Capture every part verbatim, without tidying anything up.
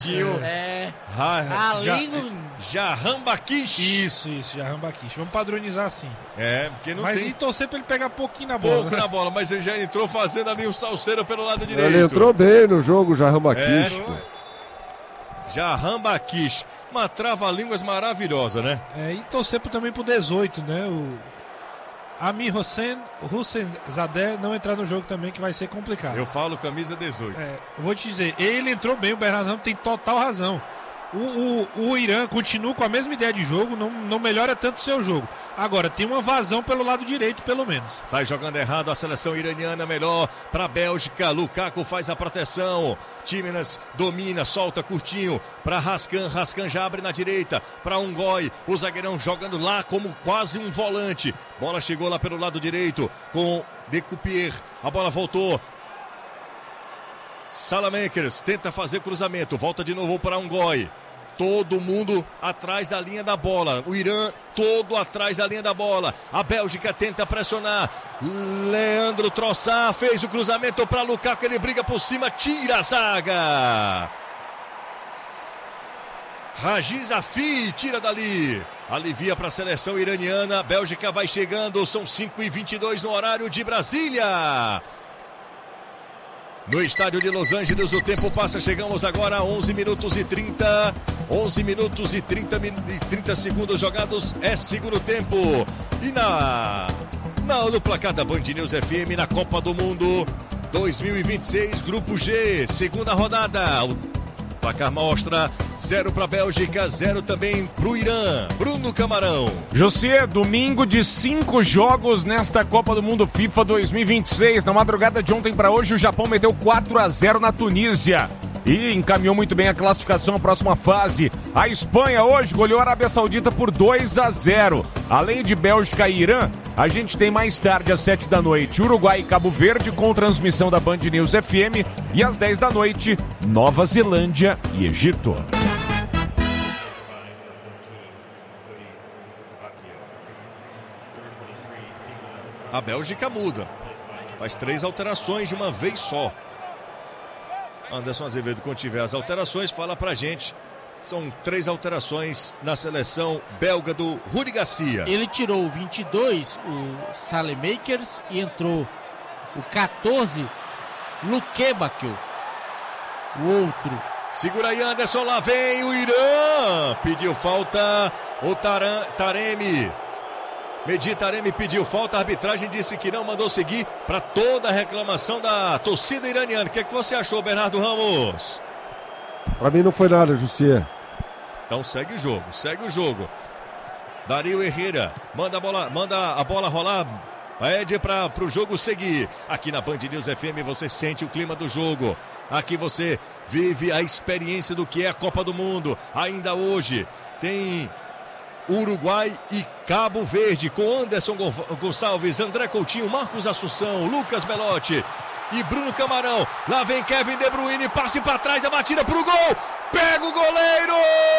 É. Ah, além já, do... Jarrambaquish. Isso, isso, Jarrambaquish. Vamos padronizar assim. É, porque não mas tem... e torcer pra ele pegar pouquinho na bola. Pouco né? na bola, mas ele já entrou fazendo ali o salseiro pelo lado direito. Ele entrou bem no jogo, Jarrambaquish. É. Jarrambaquish. Uma trava-línguas maravilhosa, né? É, e torcer também pro dezoito, né? O Amir Hossein, Hussein Zadeh não entrar no jogo também, que vai ser complicado. Eu falo camisa dezoito. É, eu vou te dizer, ele entrou bem, o Bernardo Ramos tem total razão. O, o, o Irã continua com a mesma ideia de jogo, não, não melhora tanto o seu jogo. Agora, tem uma vazão pelo lado direito, pelo menos. Sai jogando errado a seleção iraniana, melhor para a Bélgica. Lukaku faz a proteção. Tielemans domina, solta curtinho para Rascan. Rascan já abre na direita para Ungoi. O zagueirão jogando lá como quase um volante. Bola chegou lá pelo lado direito com Decupier. A bola voltou. Salamakers tenta fazer cruzamento. Volta de novo para Ungoi. Todo mundo atrás da linha da bola. O Irã todo atrás da linha da bola. A Bélgica tenta pressionar. Leandro Trossard fez o cruzamento para Lukaku. Ele briga por cima, tira a zaga. Rajiz Afi tira dali. Alivia para a seleção iraniana. A Bélgica vai chegando. São cinco e vinte e dois no horário de Brasília. No estádio de Los Angeles, o tempo passa, chegamos agora a onze minutos e trinta. onze minutos e trinta, e trinta segundos jogados, é segundo tempo. E na, na no placar da Band News F M, na Copa do Mundo dois mil e vinte e seis, Grupo G, segunda rodada. O placar mostra zero para a Bélgica, zero também para o Irã. Bruno Camarão. José, domingo de cinco jogos nesta Copa do Mundo FIFA dois mil e vinte e seis. Na madrugada de ontem para hoje, o Japão meteu quatro a zero na Tunísia e encaminhou muito bem a classificação à próxima fase. A Espanha hoje goleou a Arábia Saudita por dois a zero. Além de Bélgica e Irã, a gente tem mais tarde às sete da noite Uruguai e Cabo Verde com transmissão da Band News F M e às dez da noite Nova Zelândia e Egito. A Bélgica muda. Faz três alterações de uma vez só. Anderson Azevedo, quando tiver as alterações, fala pra gente. São três alterações na seleção belga do Rudi Garcia. Ele tirou o vinte e dois, o Salamakers, e entrou o quatorze, Lukebakel. O outro. Segura aí, Anderson, lá vem o Irã. Pediu falta o Taran, Taremi. Mehdi Taremi pediu falta, a arbitragem disse que não, mandou seguir para toda a reclamação da torcida iraniana. O que é que você achou, Bernardo Ramos? Para mim não foi nada, José. Então segue o jogo, segue o jogo. Dario Herrera manda a bola, manda a bola rolar. Pede para o jogo seguir. Aqui na Band News F M você sente o clima do jogo. Aqui você vive a experiência do que é a Copa do Mundo. Ainda hoje tem Uruguai e Cabo Verde com Anderson Gonçalves, André Coutinho, Marcos Assunção, Lucas Belotti e Bruno Camarão. Lá vem Kevin De Bruyne, passe para trás, a batida pro gol. Pega o goleiro!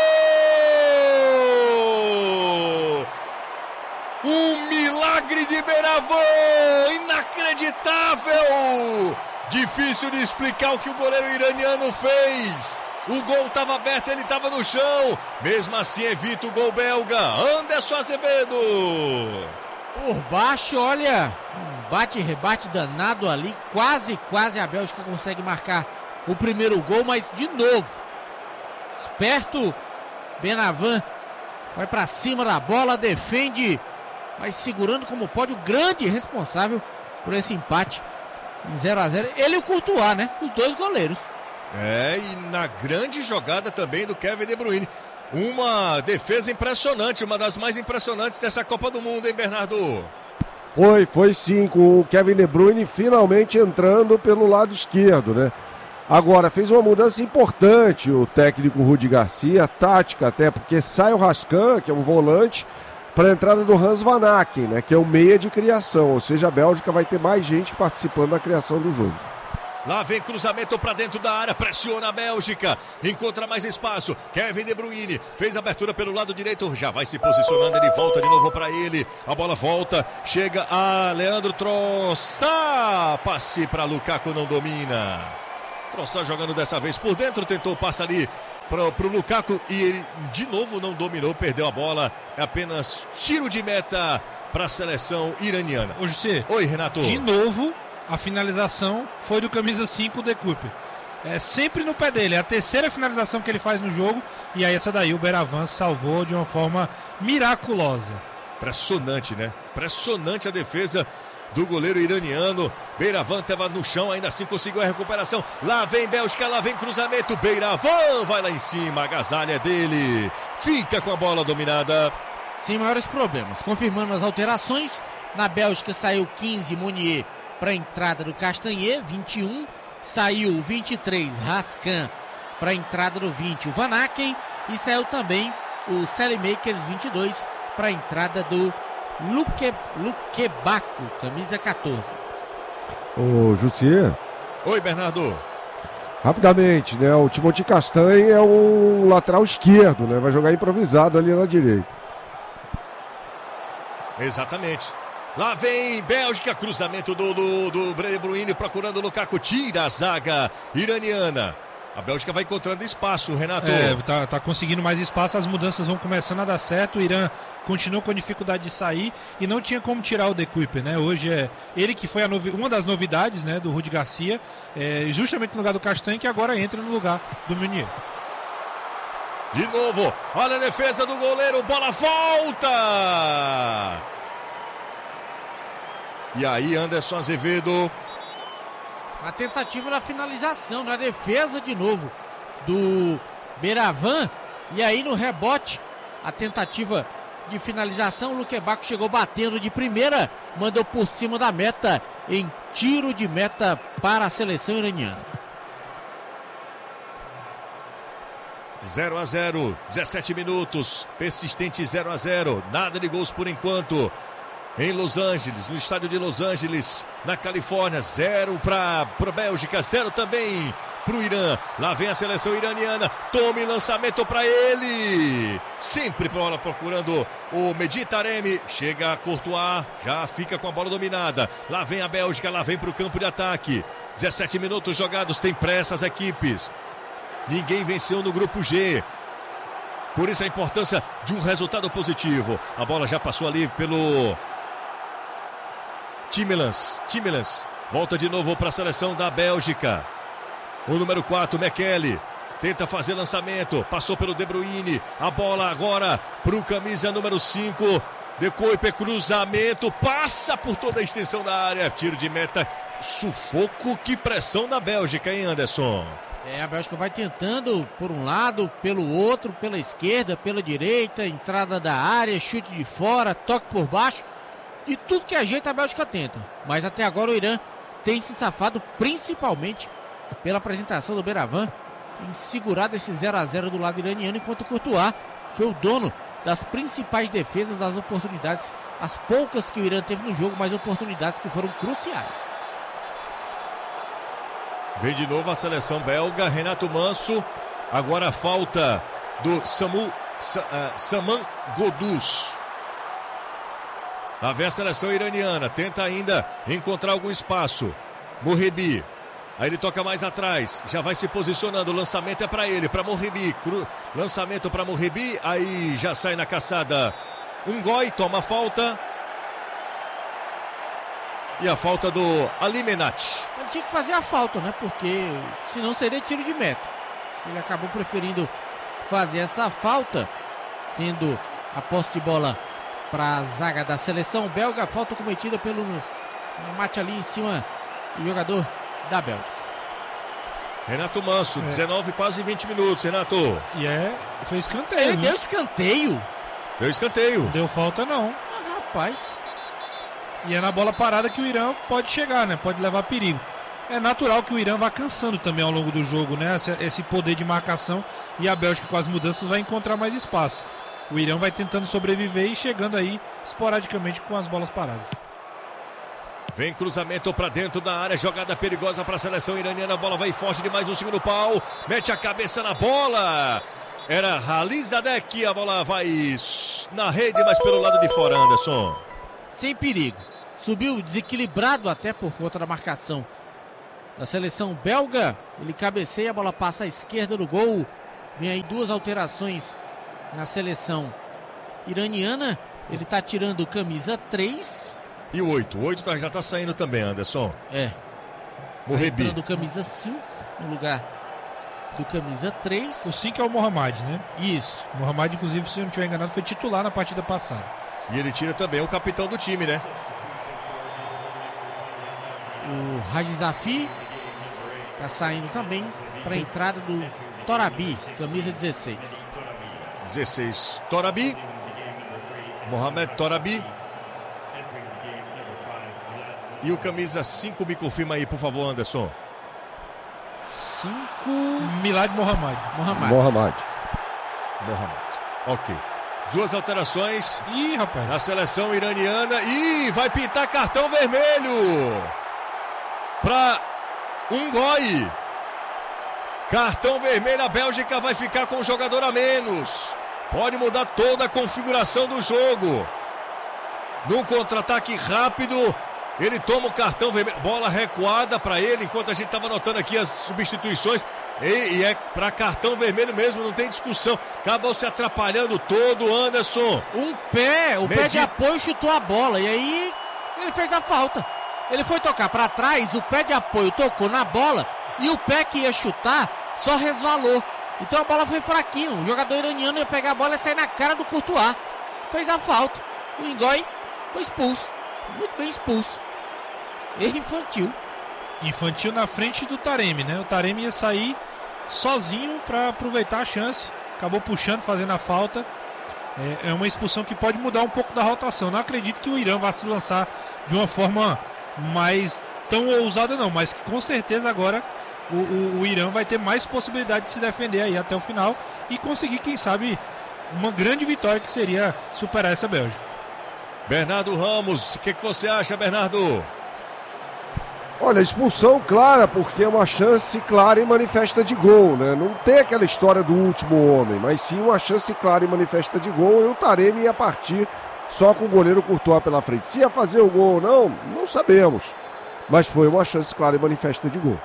Um milagre de Beiravão! Inacreditável! Difícil de explicar o que o goleiro iraniano fez. O gol estava aberto, ele estava no chão. Mesmo assim, evita o gol belga. Anderson Azevedo. Por baixo, olha, um bate-rebate danado ali. Quase, quase a Bélgica consegue marcar o primeiro gol, mas de novo, esperto, Benavan vai para cima da bola, defende, vai segurando como pode o grande responsável por esse empate em zero a zero. Ele e o Courtois, né? Os dois goleiros. É, e na grande jogada também do Kevin De Bruyne. Uma defesa impressionante, uma das mais impressionantes dessa Copa do Mundo, hein, Bernardo? Foi, foi sim, com o Kevin De Bruyne finalmente entrando pelo lado esquerdo, né? Agora, fez uma mudança importante o técnico Rudi Garcia, tática até, porque sai o Rascan, que é um volante, para a entrada do Hans Van Aken, né? Que é o meia de criação, ou seja, a Bélgica vai ter mais gente participando da criação do jogo. Lá vem cruzamento para dentro da área, pressiona a Bélgica, encontra mais espaço, Kevin De Bruyne, fez abertura pelo lado direito, já vai se posicionando, ele volta de novo para ele, a bola volta, chega a Leandro Trossard, passe para Lukaku, não domina. Trossard jogando dessa vez por dentro, tentou passar ali para o Lukaku e ele de novo não dominou, perdeu a bola. É apenas tiro de meta para a seleção iraniana. Ô, José. Oi, Renato. De novo, a finalização foi do camisa cinco, De Cooper. É sempre no pé dele, é a terceira finalização que ele faz no jogo, e aí essa daí o Beravan salvou de uma forma miraculosa. Impressionante, né? Impressionante a defesa do goleiro iraniano. Beravan estava no chão, ainda assim conseguiu a recuperação. Lá vem Bélgica, lá vem cruzamento. Beravan vai lá em cima, a agasalha é dele. Fica com a bola dominada. Sem maiores problemas. Confirmando as alterações, na Bélgica saiu quinze, Meunier, para a entrada do Castanhe, vinte e um. Saiu o vinte e três, Rascan, para a entrada do vinte, o Van Aken. E saiu também o Selemakers, vinte e dois, para a entrada do Luque, Luquebaco, camisa quatorze. Ô, Jussier. Oi, Bernardo. Rapidamente, né? O Timothy Castanhe é um lateral esquerdo, né? Vai jogar improvisado ali na direita. Exatamente. Lá vem Bélgica, cruzamento do, do, do De Bruyne procurando o Lukaku, tira a zaga iraniana. A Bélgica vai encontrando espaço, Renato. É, tá, tá conseguindo mais espaço, as mudanças vão começando a dar certo. O Irã continua com dificuldade de sair e não tinha como tirar o De Cooper, né? Hoje é ele que foi a novi- uma das novidades, né, do Rudi Garcia, é, justamente no lugar do Castanhe, que agora entra no lugar do Meunier. De novo, olha a defesa do goleiro, bola volta! E aí, Anderson Azevedo. A tentativa da finalização, na defesa de novo do Beravan. E aí no rebote, a tentativa de finalização. O Luquebaco chegou batendo de primeira, mandou por cima da meta em tiro de meta para a seleção iraniana. zero a zero, dezessete minutos, persistente zero a zero, nada de gols por enquanto. Em Los Angeles, no estádio de Los Angeles, na Califórnia, zero para a Bélgica, zero também para o Irã. Lá vem a seleção iraniana, tome lançamento para ele. Sempre procurando o Mehdi Taremi, chega a Courtois, já fica com a bola dominada. Lá vem a Bélgica, lá vem para o campo de ataque. dezessete minutos jogados, tem pressa as equipes. Ninguém venceu no grupo G. Por isso a importância de um resultado positivo. A bola já passou ali pelo Timmermans. Timmermans volta de novo para a seleção da Bélgica. O número quatro, Mekele, tenta fazer lançamento. Passou pelo De Bruyne. A bola agora para o camisa número cinco. De Cooper, cruzamento. Passa por toda a extensão da área. Tiro de meta. Sufoco, que pressão da Bélgica, hein, Anderson? É, a Bélgica vai tentando por um lado, pelo outro, pela esquerda, pela direita, entrada da área, chute de fora, toque por baixo. De tudo que ajeita a Bélgica tenta. Mas até agora o Irã tem se safado, principalmente pela apresentação do Beravan, em segurar esse zero a zero do lado iraniano, enquanto o Courtois foi o dono das principais defesas, das oportunidades, as poucas que o Irã teve no jogo, mas oportunidades que foram cruciais. Vem de novo a seleção belga, Renato Manso. Agora a falta do Samu, Sa, uh, Saman Godus. Lá vem a seleção iraniana, tenta ainda encontrar algum espaço. Mourhebi, aí ele toca mais atrás, já vai se posicionando, o lançamento é para ele, para Mourhebi. Cru... Lançamento para Mourhebi, aí já sai na caçada. Um goi, toma a falta. E a falta do Alimenat. Ele tinha que fazer a falta, né? Porque senão seria tiro de meta. Ele acabou preferindo fazer essa falta, tendo a posse de bola para a zaga da seleção belga. Falta cometida pelo mate ali em cima do jogador da Bélgica. Renato Manso, é. dezenove, quase vinte minutos, Renato. E é, foi escanteio. Ele viu? deu escanteio. Deu escanteio. Não deu falta, não. Ah, rapaz. E é na bola parada que o Irã pode chegar, né? Pode levar perigo. É natural que o Irã vá cansando também ao longo do jogo, né? Esse poder de marcação, e a Bélgica com as mudanças vai encontrar mais espaço. O Irã vai tentando sobreviver e chegando aí esporadicamente com as bolas paradas. Vem cruzamento para dentro da área, jogada perigosa para a seleção iraniana. A bola vai forte demais no segundo pau, mete a cabeça na bola. Era Halizadeh, a bola vai na rede, mas pelo lado de fora, Anderson. Sem perigo. Subiu desequilibrado até por conta da marcação da seleção belga. Ele cabeceia, a bola passa à esquerda do gol. Vem aí duas alterações na seleção iraniana. Ele tá tirando camisa três. E o oito. O oito tá, já tá saindo também, Anderson. É. Morrebi. Tá entrando camisa cinco no lugar do camisa três. O cinco é o Mohamed, né? Isso. O Mohamed, inclusive, se eu não estiver enganado, foi titular na partida passada. E ele tira também o capitão do time, né? O Haji Zafi tá saindo também para a entrada do Torabi, camisa dezesseis. dezesseis, Torabi. Mohamed Torabi. E o camisa cinco, me confirma aí, por favor, Anderson. cinco. Milad Mohamed. Mohamed. Mohamed. Mohamed. Ok. Duas alterações. Ih, rapaz. Na seleção iraniana. E vai pintar cartão vermelho para Ungoi. Cartão vermelho, a Bélgica vai ficar com um jogador a menos. Pode mudar toda a configuração do jogo. Num contra-ataque rápido, ele toma o cartão vermelho. Bola recuada para ele, enquanto a gente estava anotando aqui as substituições. E, e é para cartão vermelho mesmo, não tem discussão. Acabou se atrapalhando todo, Anderson. Um pé, o Medi... pé de apoio chutou a bola. E aí ele fez a falta. Ele foi tocar para trás, o pé de apoio tocou na bola. E o pé que ia chutar só resvalou. Então a bola foi fraquinho. O jogador iraniano ia pegar a bola e sair na cara do Courtois. Fez a falta. O Ungoi foi expulso. Muito bem expulso. Erro infantil. Infantil na frente do Taremi, né? O Taremi ia sair sozinho para aproveitar a chance. Acabou puxando, fazendo a falta. É, é uma expulsão que pode mudar um pouco da rotação. Não acredito que o Irã vá se lançar de uma forma mais tão ousada, não. Mas com certeza agora o, o, o Irã vai ter mais possibilidade de se defender aí até o final e conseguir, quem sabe, uma grande vitória, que seria superar essa Bélgica. Bernardo Ramos, o que, que você acha, Bernardo? Olha, expulsão clara, porque é uma chance clara e manifesta de gol, né? Não tem aquela história do último homem, mas sim uma chance clara e manifesta de gol. E o Taremi ia partir só com o goleiro Courtois pela frente. Se ia fazer o gol ou não, não sabemos. Mas foi uma chance clara e manifesta de gol.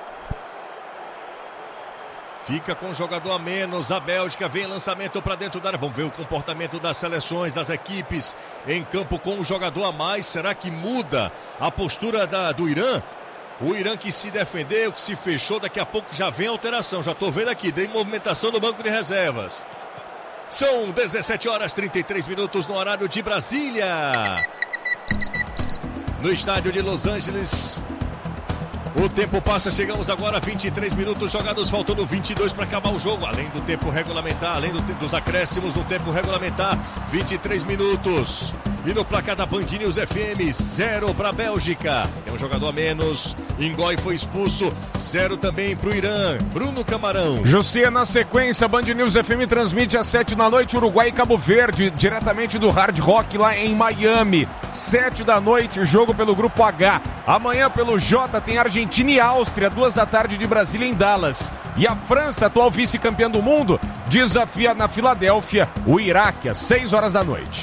Fica com o jogador a menos, a Bélgica vem lançamento para dentro da área. Vamos ver o comportamento das seleções, das equipes em campo com um jogador a mais. Será que muda a postura da, do Irã? O Irã que se defendeu, que se fechou, daqui a pouco já vem alteração. Já estou vendo aqui, tem movimentação no banco de reservas. São dezessete horas e trinta e três minutos no horário de Brasília. No estádio de Los Angeles. O tempo passa, chegamos agora a vinte e três minutos jogados, faltando vinte e dois para acabar o jogo. Além do tempo regulamentar, além do, dos acréscimos no tempo regulamentar, vinte e três minutos. E no placar da Band News F M, zero para a Bélgica. É um jogador a menos. Ungoi foi expulso. Zero também para o Irã. Bruno Camarão. José, na sequência, Band News F M transmite às sete da noite Uruguai e Cabo Verde, diretamente do Hard Rock lá em Miami. Sete da noite, jogo pelo Grupo H. Amanhã pelo J tem Argentina e Áustria, duas da tarde de Brasília em Dallas. E a França, atual vice-campeã do mundo, desafia na Filadélfia o Iraque às seis horas da noite.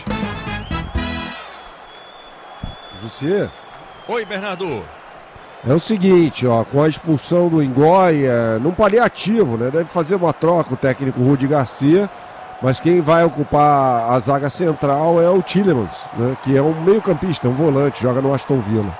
José. Oi, Bernardo. É o seguinte, ó, com a expulsão do Ungoi, é, num paliativo, né? Deve fazer uma troca o técnico Rudi Garcia, mas quem vai ocupar a zaga central é o Tielemans, né? Que é um meio-campista, um volante, joga no Aston Villa.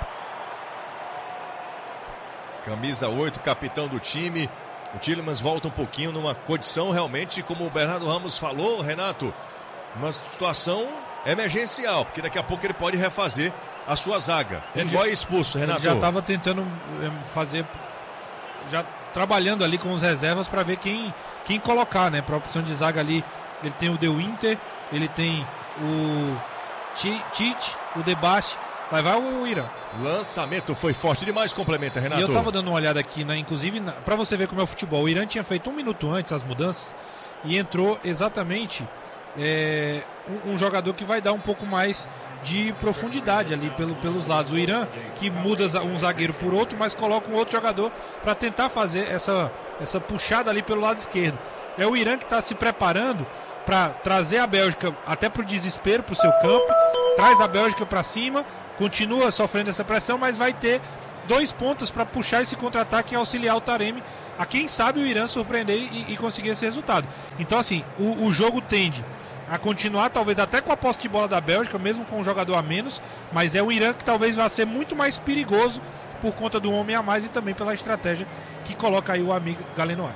Camisa oito, capitão do time. O Tielemans volta um pouquinho numa condição realmente, como o Bernardo Ramos falou, Renato, uma situação emergencial, porque daqui a pouco ele pode refazer a sua zaga. Ungoi é expulso, Renato. Ele já estava tentando fazer, já trabalhando ali com os reservas para ver quem, quem colocar, né? Para a opção de zaga ali, ele tem o De Winter, ele tem o Tite, o Debache, vai vai o Irã. Lançamento foi forte demais, complementa, Renato. E eu estava dando uma olhada aqui, né? Inclusive, para você ver como é o futebol, o Irã tinha feito um minuto antes as mudanças e entrou exatamente é, um, um jogador que vai dar um pouco mais de profundidade ali pelo, pelos lados. O Irã que muda um zagueiro por outro, mas coloca um outro jogador para tentar fazer essa, essa puxada ali pelo lado esquerdo. É o Irã que está se preparando para trazer a Bélgica até para o desespero, para o seu campo, traz a Bélgica para cima, continua sofrendo essa pressão, mas vai ter dois pontos para puxar esse contra-ataque e auxiliar o Taremi a, quem sabe, o Irã surpreender e, e conseguir esse resultado. Então, assim, o, o jogo tende a continuar, talvez até com a posse de bola da Bélgica, mesmo com um jogador a menos, mas é o Irã que talvez vá ser muito mais perigoso por conta do homem a mais e também pela estratégia que coloca aí o amigo Galenoy.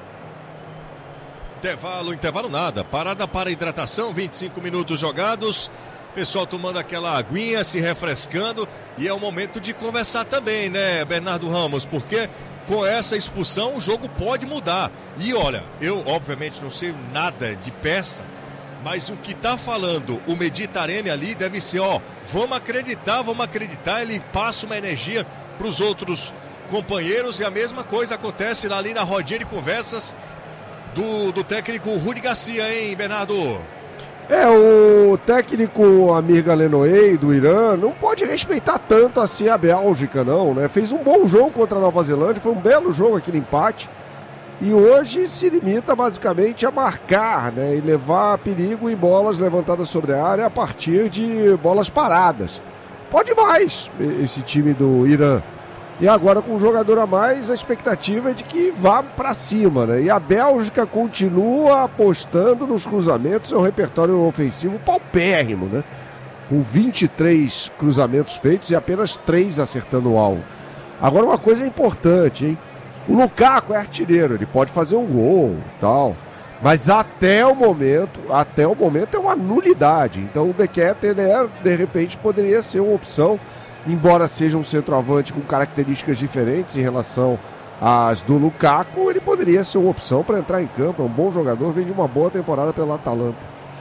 Intervalo, intervalo nada. Parada para hidratação, vinte e cinco minutos jogados. Pessoal tomando aquela aguinha, se refrescando. E é o momento de conversar também, né, Bernardo Ramos? Porque com essa expulsão o jogo pode mudar. E olha, eu obviamente não sei nada de peça, mas o que tá falando o Mehdi Taremi ali deve ser, ó, vamos acreditar, vamos acreditar. Ele passa uma energia para os outros companheiros e a mesma coisa acontece ali na rodinha de conversas do, do técnico Rudi Garcia, hein, Bernardo? É, o técnico Amir Galenoy do Irã não pode respeitar tanto assim a Bélgica, não, né? Fez um bom jogo contra a Nova Zelândia, foi um belo jogo aquele empate. E hoje se limita basicamente a marcar, né? E levar perigo em bolas levantadas sobre a área a partir de bolas paradas. Pode mais esse time do Irã. E agora com um jogador a mais, a expectativa é de que vá para cima, né? E a Bélgica continua apostando nos cruzamentos, é um repertório ofensivo paupérrimo, né? Com vinte e três cruzamentos feitos e apenas três acertando o alvo. Agora uma coisa importante, hein? O Lukaku é artilheiro, ele pode fazer um gol e tal, mas até o momento, até o momento é uma nulidade. Então o De Ketelaere, de repente, poderia ser uma opção, embora seja um centroavante com características diferentes em relação às do Lukaku, ele poderia ser uma opção para entrar em campo. É um bom jogador, vem de uma boa temporada pela Atalanta.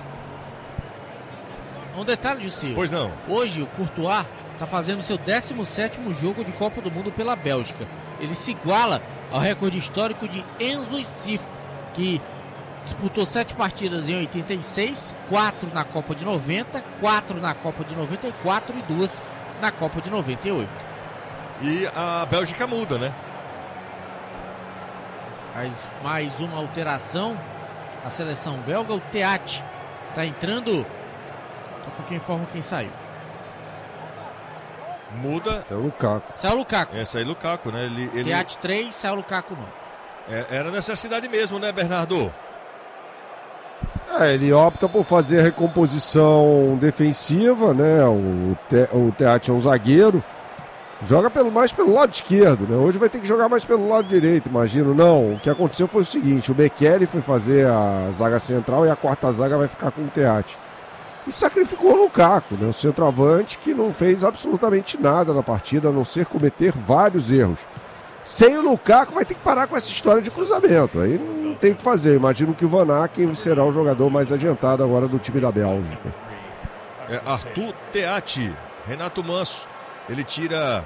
Um detalhe, Jussi. Pois não. Hoje o Courtois está fazendo seu décimo sétimo jogo de Copa do Mundo pela Bélgica. Ele se iguala ao recorde histórico de Enzo Issif, que disputou sete partidas em oitenta e seis, quatro na Copa de noventa, quatro na Copa de noventa e quatro e duas na Copa de noventa e oito. E a Bélgica muda, né? Mais, mais uma alteração. A seleção belga, o Teat está entrando. Daqui a pouquinho informa quem saiu. Muda. É o Lukaku. Saiu o Lukaku. Essa aí, Lukaku, né? Ele, ele... Teat três, saiu o Lukaku novo. É, era necessidade mesmo, né, Bernardo? É, ele opta por fazer a recomposição defensiva, né? O, te, o Teat é um zagueiro. Joga pelo, mais pelo lado esquerdo, né? Hoje vai ter que jogar mais pelo lado direito, imagino. Não, o que aconteceu foi o seguinte: o Bekele foi fazer a zaga central e a quarta zaga vai ficar com o Teat. E sacrificou o Lukaku, né? O centroavante que não fez absolutamente nada na partida, a não ser cometer vários erros. Sem o Lukaku vai ter que parar com essa história de cruzamento. Aí não tem o que fazer. Imagino que o Van Aken será o jogador mais adiantado agora do time da Bélgica. É Arthur Teat, Renato Manso. Ele tira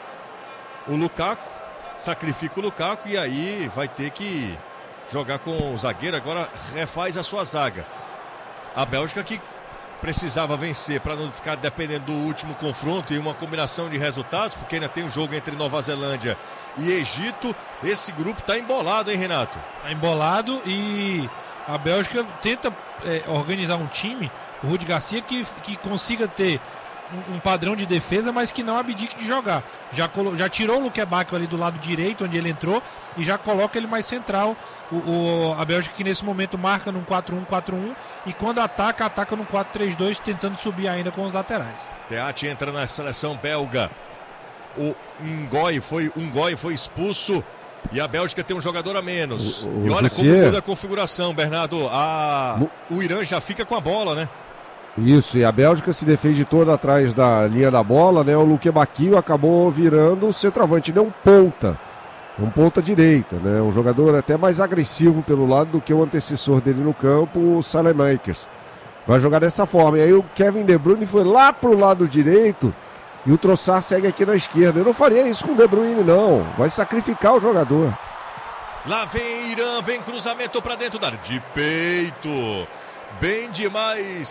o Lukaku, sacrifica o Lukaku e aí vai ter que jogar com o zagueiro. Agora refaz a sua zaga. A Bélgica que precisava vencer para não ficar dependendo do último confronto e uma combinação de resultados, porque ainda tem um jogo entre Nova Zelândia e Egito. Esse grupo está embolado, hein, Renato? Está embolado e a Bélgica tenta é, organizar um time, o Rudi Garcia, que, que consiga ter um, um padrão de defesa, mas que não abdique de jogar. Já, colo, já tirou o Luque Bacchio ali do lado direito, onde ele entrou, e já coloca ele mais central. O, o, a Bélgica que nesse momento marca num quatro um quatro um e quando ataca, ataca num quatro três dois, tentando subir ainda com os laterais. Teat entra na seleção belga. O Ngoi foi, o Ngoi foi expulso e a Bélgica tem um jogador a menos. O, o, e olha como muda a configuração, Bernardo. A, o Irã já fica com a bola, né? Isso, e a Bélgica se defende toda atrás da linha da bola, né? O Luque Bacchio acabou virando o centroavante, ele é um ponta. Um ponta direita, né? Um jogador até mais agressivo pelo lado do que o antecessor dele no campo, o Saelemaekers. Vai jogar dessa forma. E aí o Kevin De Bruyne foi lá pro lado direito e o Trossard segue aqui na esquerda. Eu não faria isso com o De Bruyne, não. Vai sacrificar o jogador. Lá vem Irã, vem cruzamento para dentro da área. De peito. Bem demais.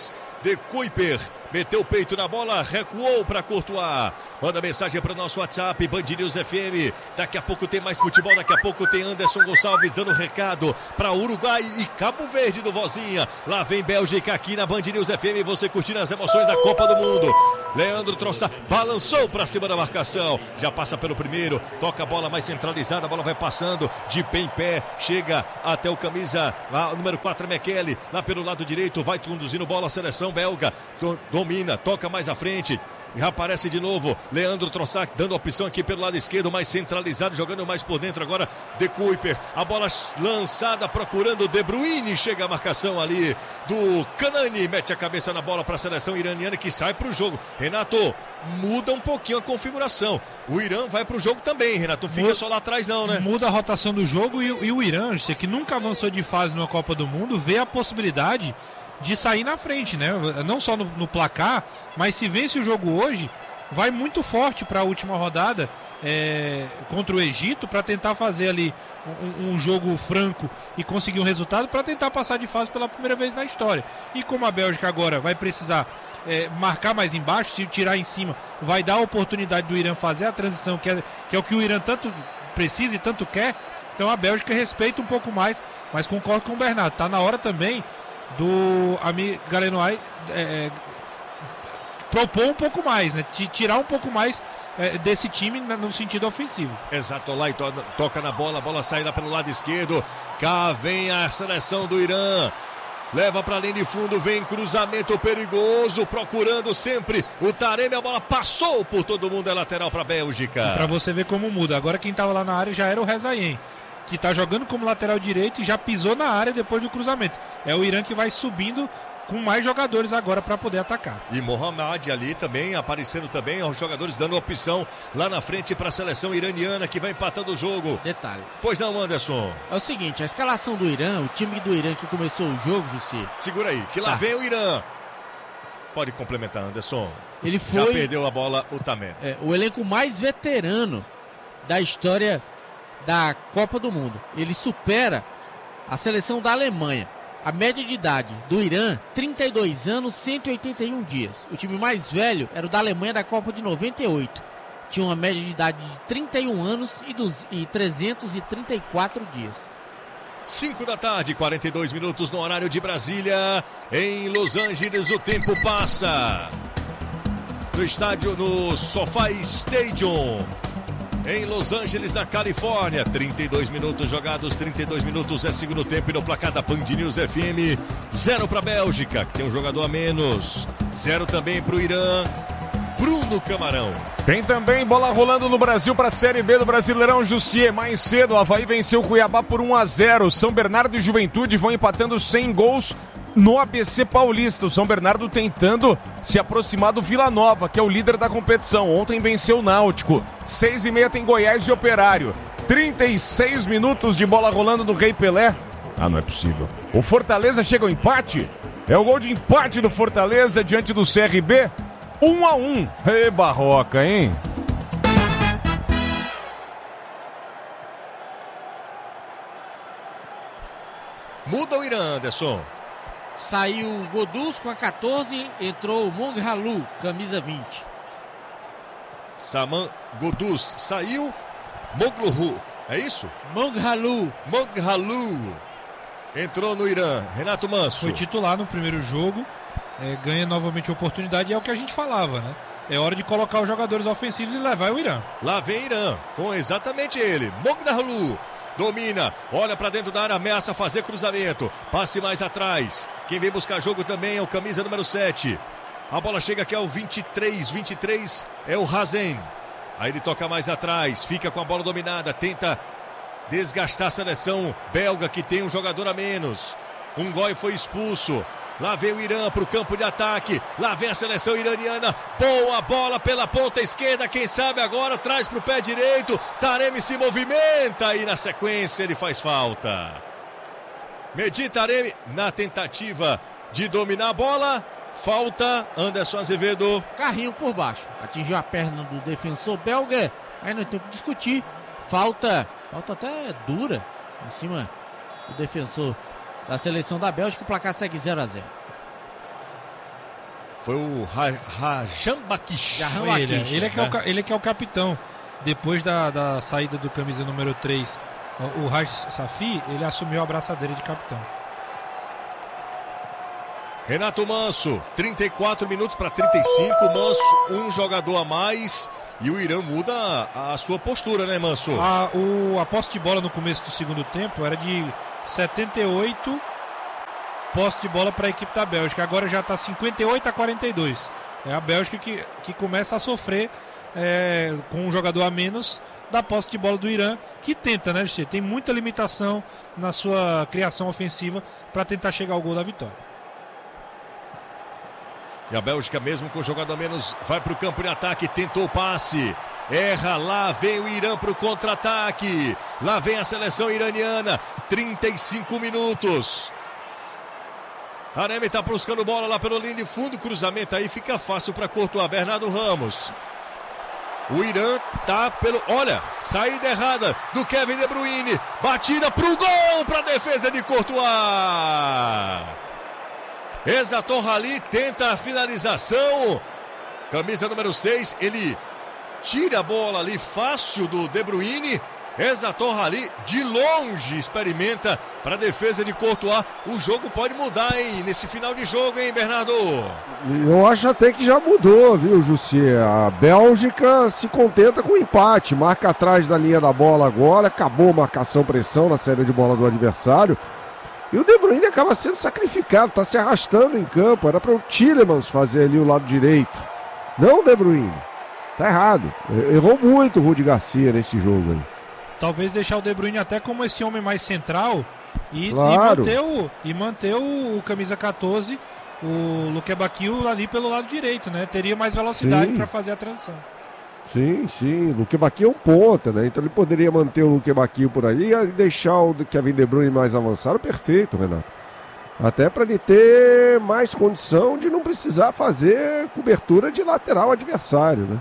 De Kuiper, meteu o peito na bola, recuou para Courtois. Manda mensagem para o nosso WhatsApp, Band News F M. Daqui a pouco tem mais futebol, daqui a pouco tem Anderson Gonçalves dando recado para Uruguai e Cabo Verde do Vozinha. Lá vem Bélgica aqui na Band News F M, você curtindo as emoções da Copa do Mundo. Leandro Trossard balançou para cima da marcação, já passa pelo primeiro, toca a bola mais centralizada, a bola vai passando de pé em pé, chega até o camisa, a, número quatro, Mekele, lá pelo lado direito, vai conduzindo bola, a seleção belga, do, domina, toca mais à frente. E aparece de novo Leandro Trossard dando opção aqui pelo lado esquerdo, mais centralizado, jogando mais por dentro agora De Kuiper. A bola lançada procurando De Bruyne, chega a marcação ali do Kanani, mete a cabeça na bola para a seleção iraniana que sai para o jogo. Renato, muda um pouquinho a configuração. O Irã vai para o jogo também, Renato, não fica só lá atrás não, né? Muda a rotação do jogo e, e o Irã, que nunca avançou de fase numa Copa do Mundo, vê a possibilidade de sair na frente, né? Não só no, no placar, mas se vence o jogo hoje, vai muito forte para a última rodada é, contra o Egito, para tentar fazer ali um, um jogo franco e conseguir um resultado para tentar passar de fase pela primeira vez na história. E como a Bélgica agora vai precisar é, marcar mais embaixo, se tirar em cima, vai dar a oportunidade do Irã fazer a transição, que é, que é o que o Irã tanto precisa e tanto quer. Então a Bélgica respeita um pouco mais, mas concordo com o Bernardo, tá na hora também do Ami Galenoy é, propor um pouco mais, né? De tirar um pouco mais é, desse time no sentido ofensivo. Exato, lá e to toca na bola, a bola sai lá pelo lado esquerdo. Cá vem a seleção do Irã. Leva para a linha de fundo, vem cruzamento perigoso, procurando sempre o Taremi, a bola passou por todo mundo, é lateral para a Bélgica. Para você ver como muda, agora quem estava lá na área já era o Rezaïen, que está jogando como lateral direito e já pisou na área depois do cruzamento. É o Irã que vai subindo com mais jogadores agora para poder atacar. E Mohamed ali também, aparecendo também, os jogadores dando opção lá na frente para a seleção iraniana que vai empatando o jogo. Detalhe. Pois não, Anderson. É o seguinte, a escalação do Irã, o time do Irã que começou o jogo, Jussi. Segura aí, que lá tá. vem o Irã. Pode complementar, Anderson. Ele foi... Já perdeu a bola o Tamé. É, o elenco mais veterano da história da Copa do Mundo. Ele supera a seleção da Alemanha. A média de idade do Irã, trinta e dois anos, cento e oitenta e um dias. O time mais velho era o da Alemanha da Copa de noventa e oito. Tinha uma média de idade de trinta e um anos e, dos, e trezentos e trinta e quatro dias. cinco da tarde, quarenta e dois minutos no horário de Brasília. Em Los Angeles o tempo passa. No estádio, no SoFi Stadium. Em Los Angeles, na Califórnia, trinta e dois minutos jogados, trinta e dois minutos é segundo tempo e no placar da Band News F M, zero para a Bélgica, que tem um jogador a menos, zero também para o Irã, Bruno Camarão. Tem também bola rolando no Brasil para a Série B do Brasileirão, Jussier. Mais cedo, o Avaí venceu o Cuiabá por um a zero, São Bernardo e Juventude vão empatando sem gols no A B C Paulista. O São Bernardo tentando se aproximar do Vila Nova, que é o líder da competição. Ontem venceu o Náutico. Seis e meia tem Goiás e Operário. trinta e seis minutos de bola rolando no Rei Pelé. Ah, não é possível. O Fortaleza chega ao empate. É o gol de empate do Fortaleza diante do C R B. um a um. Ê, Barroca, hein? Muda o Irã, Anderson. Saiu o Godus com a catorze, entrou o Monghalu, camisa vinte. Saman Godus saiu, Mogluhu, é isso? Monghalu. Monghalu entrou no Irã. Renato Manso. Foi titular no primeiro jogo, é, ganha novamente a oportunidade, é o que a gente falava, né? É hora de colocar os jogadores ofensivos e levar o Irã. Lá vem Irã, com exatamente ele, Monghalu. Domina, olha para dentro da área, ameaça fazer cruzamento, passe mais atrás. Quem vem buscar jogo também é o camisa número sete. A bola chega aqui ao vinte e três, vinte e três é o Hazen. Aí ele toca mais atrás, fica com a bola dominada, tenta desgastar a seleção belga que tem um jogador a menos. Um gol foi expulso. Lá vem o Irã para o campo de ataque. Lá vem a seleção iraniana. Boa bola pela ponta esquerda. Quem sabe agora traz para o pé direito. Taremi se movimenta e na sequência ele faz falta. Mehdi Taremi na tentativa de dominar a bola. Falta, Anderson Azevedo. Carrinho por baixo. Atingiu a perna do defensor belga. Aí não tem o que discutir. Falta, falta até dura em cima do defensor da seleção da Bélgica. O placar segue zero a zero. Foi o Rajan Bakish. Foi ele, ele, é que é o, ele é que é o capitão. Depois da, da saída do camisa número três, o Raj Safi, ele assumiu a abraçadeira de capitão. Renato Manso, trinta e quatro minutos para trinta e cinco. Manso, um jogador a mais. E o Irã muda a, a sua postura, né, Manso? A, o, a posse de bola no começo do segundo tempo era de setenta e oito posse de bola para a equipe da Bélgica. Agora já está cinquenta e oito a quarenta e dois. É a Bélgica que, que começa a sofrer é, com um jogador a menos da posse de bola do Irã, que tenta, né, G C? Tem muita limitação na sua criação ofensiva para tentar chegar ao gol da vitória. E a Bélgica, mesmo com o jogador a menos, vai para o campo de ataque, tentou o passe, erra, lá vem o Irã para o contra-ataque, lá vem a seleção iraniana, trinta e cinco minutos. Taremi está buscando bola lá pelo linha de fundo, cruzamento aí fica fácil para Courtois, Bernardo Ramos. O Irã tá pelo... Olha, saída errada do Kevin De Bruyne, batida para o gol, para a defesa de Courtois. Ezator Rali tenta a finalização. Camisa número seis, ele tira a bola ali fácil do De Bruyne. Ezator Rali de longe experimenta para a defesa de Courtois. O jogo pode mudar, hein? Nesse final de jogo, hein, Bernardo? Eu acho até que já mudou, viu, Jussi? A Bélgica se contenta com o empate. Marca atrás da linha da bola agora. Acabou a marcação-pressão na saída de bola do adversário. E o De Bruyne acaba sendo sacrificado, está se arrastando em campo. Era para o Tielemans fazer ali o lado direito. Não o De Bruyne. Tá errado. Errou muito o Rudi Garcia nesse jogo aí. Talvez deixar o De Bruyne até como esse homem mais central e, claro. e manter, o, e manter o, o camisa catorze, o Luque Bakio, ali pelo lado direito, né? Teria mais velocidade para fazer a transição. Sim, sim. O Luque Bakio é um ponta, né? Então ele poderia manter o Luque Bakio por aí e deixar o Kevin De Bruyne mais avançado. Perfeito, Renato. Até para ele ter mais condição de não precisar fazer cobertura de lateral adversário, né?